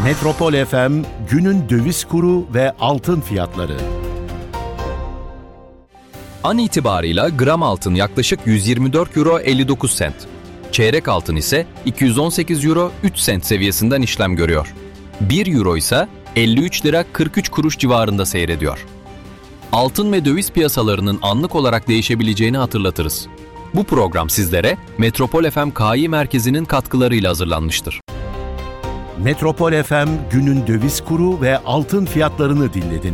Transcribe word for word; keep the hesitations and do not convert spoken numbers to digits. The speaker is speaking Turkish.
Metropol F M günün döviz kuru ve altın fiyatları. An itibarıyla gram altın yaklaşık yüz yirmi dört euro elli dokuz sent. Çeyrek altın ise iki yüz on sekiz euro üç sent seviyesinden işlem görüyor. bir euro ise elli üç lira kırk üç kuruş civarında seyrediyor. Altın ve döviz piyasalarının anlık olarak değişebileceğini hatırlatırız. Bu program sizlere Metropol F M K I Merkezi'nin katkılarıyla hazırlanmıştır. Metropol F M günün döviz kuru ve altın fiyatlarını dinlediniz.